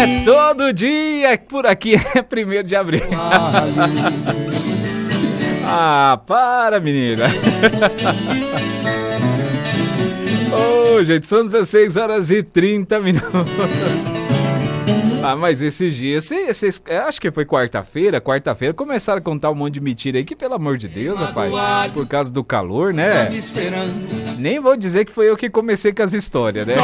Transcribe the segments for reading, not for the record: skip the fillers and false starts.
Todo dia por aqui é 1º de abril. Ah, para, menina. Ô, gente, são 16h30. Ah, mas esses dias, acho que foi quarta-feira, começaram a contar um monte de mentira aí, que pelo amor de Deus, rapaz, por causa do calor, né? Nem vou dizer que foi eu que comecei com as histórias, né?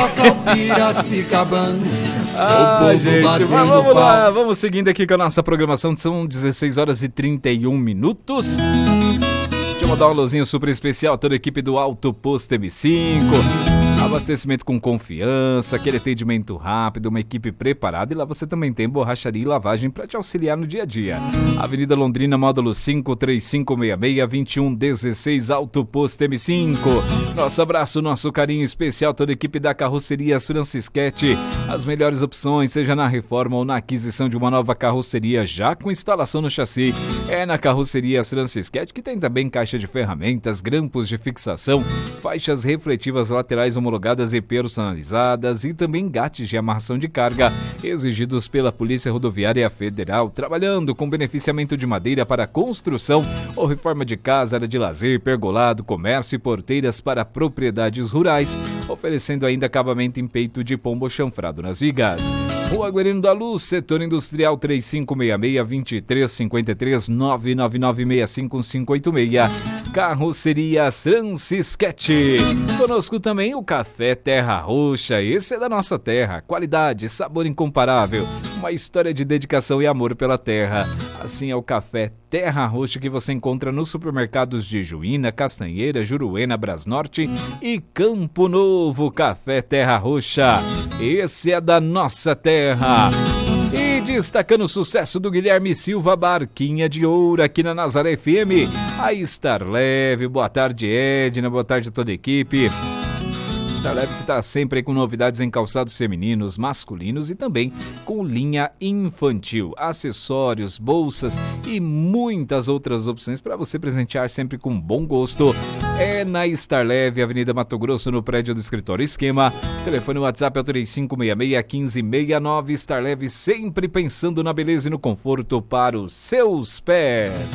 Ah, gente, mas vamos lá, vamos seguindo aqui com a nossa programação, são 16h31. Deixa eu mandar um alôzinho super especial a toda a equipe do Auto Posto M5. Abastecimento com confiança, aquele atendimento rápido, uma equipe preparada, e lá você também tem borracharia e lavagem para te auxiliar no dia a dia. Avenida Londrina, módulo 53566-2116, Auto Posto M5. Nosso abraço, nosso carinho especial, toda a equipe da Carrocerias Francisquete. As melhores opções, seja na reforma ou na aquisição de uma nova carroceria, já com instalação no chassi. É na Carrocerias Francisquete, que tem também caixa de ferramentas, grampos de fixação, faixas refletivas laterais homologadas e personalizadas, e também gates de amarração de carga exigidos pela Polícia Rodoviária Federal, trabalhando com beneficiamento de madeira para construção ou reforma de casa, área de lazer, pergolado, comércio e porteiras para propriedades rurais, oferecendo ainda acabamento em peito de pombo chanfrado nas vigas. Rua Guarino da Luz, setor industrial, 3566-2353, 99965-586. Carrocerias Francisquete. Conosco também o Café Terra Roxa, esse é da nossa terra, qualidade, sabor incomparável, uma história de dedicação e amor pela terra. Assim é o Café Terra Roxa, que você encontra nos supermercados de Juína, Castanheira, Juruena, Brasnorte e Campo Novo. Café Terra Roxa, esse é da nossa terra. E destacando o sucesso do Guilherme Silva, Barquinha de Ouro, aqui na Nazaré FM. A Estar Leve, boa tarde, Edna, boa tarde a toda a equipe. Estar Leve que está sempre aí com novidades em calçados femininos, masculinos e também com linha infantil, acessórios, bolsas e muitas outras opções para você presentear sempre com bom gosto. É na Estar Leve, Avenida Mato Grosso, no prédio do Escritório Esquema. Telefone WhatsApp é o 3566-1569. Estar Leve, sempre pensando na beleza e no conforto para os seus pés.